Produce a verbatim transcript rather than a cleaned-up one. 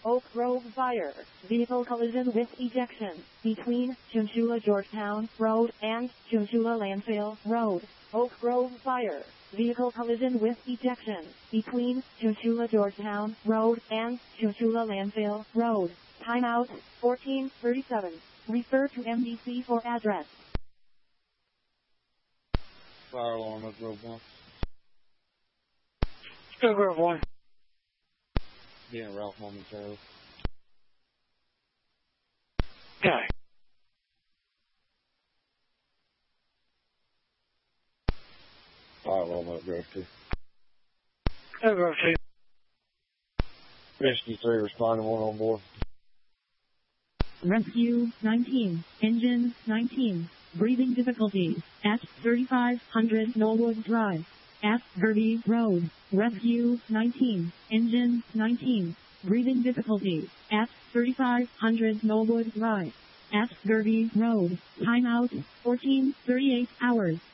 Oak Grove Fire. Vehicle collision with ejection between Chinchilla Georgetown Road and Chinchilla Landfill Road. Oak Grove Fire. Vehicle collision with ejection between Chinchilla Georgetown Road and Chinchilla Landfill Road. Timeout fourteen thirty-seven. Refer to M D C for address. Fire alarm, Oak Grove one. Oak Grove one. Being Ralph momentarily. Okay. Fire alarm, Oak Grove two. Oak Grove two. Rescue three responding, one on board. Rescue nineteen. Engine nineteen. Breathing difficulties at thirty-five hundred Knollwood Drive. At Gerby Road. Rescue nineteen. Engine nineteen. Breathing difficulties at thirty-five hundred Knollwood Drive. At Gerby Road. Timeout fourteen thirty-eight hours.